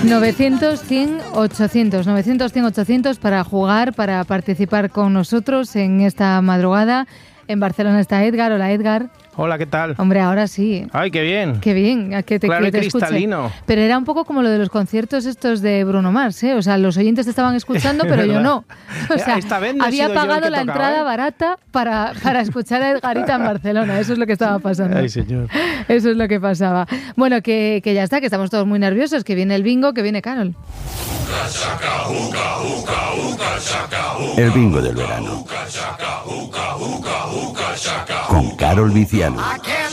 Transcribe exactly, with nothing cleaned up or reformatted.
novecientos, cien, ochocientos, novecientos, cien, ochocientos para jugar, para participar con nosotros en esta madrugada. En Barcelona está Edgar. Hola, Edgar. Hola, ¿qué tal? Hombre, ahora sí. ¡Ay, qué bien! ¡Qué bien! Que te, claro, que te cristalino. Escuche. Pero era un poco como lo de los conciertos estos de Bruno Mars, ¿eh? O sea, los oyentes te estaban escuchando, pero yo no. O sea, Esta vez no había pagado la tocaba, entrada ¿eh? barata para, para escuchar a Edgarita en Barcelona. Eso es lo que estaba pasando. ¡Ay, señor! Eso es lo que pasaba. Bueno, que, que ya está, que estamos todos muy nerviosos, que viene el bingo, que viene Carol. El bingo del verano. Con Carol Viciano.